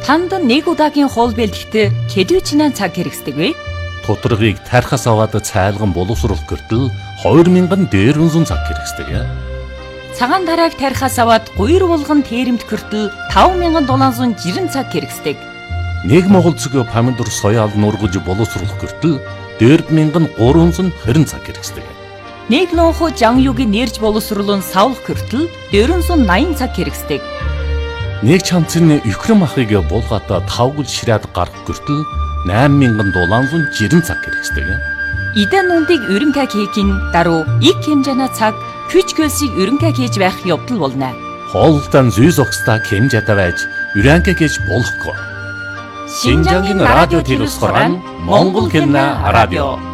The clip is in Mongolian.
Танд нэг удаагийн хоол бэлтгэхэд хэдвчнээ цаг хэрэгсдэг вэ? Тодорхойг тархас аваад цайлган боловсруулах гэртэл 2000 дээрвэн цаг хэрэгсдэг. Цагаан тарааг тархас аваад 2 булган тээрэмт гэртэл 5760 цаг хэрэгсдэг. Нэг монгол цэгийн помидор соёал нургаж боловсруулах гэртэл 4320 цаг хэрэгсдэг. Нэг лонхо жан югийн нэрж боловсруулан савлах гэртэл 480 цаг хэрэгсдэг. Нэг чамцны Украин махыг булгаата 5 гүл ширээд гарах гэртэл 8760 цаг хэрэгсдэг. Идэн нүндийг өрөнгө хийхин даруй их хэмжээний цаг хүч хөлсийг өрөнгө хийж байх явдал болно. Хоолтон зүй зогсдаа хэмжээтэй байж өрөнгө хийж болохгүй. Шинжангийн радио телевизээр Монгол хэлний радио